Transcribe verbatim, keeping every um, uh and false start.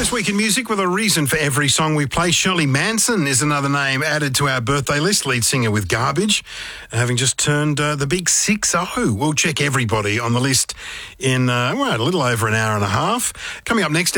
This week in music, with a reason for every song we play, Shirley Manson is another name added to our birthday list, lead singer with Garbage, having just turned uh, the big six oh. We'll check everybody on the list in uh, well, a little over an hour and a half. Coming up next,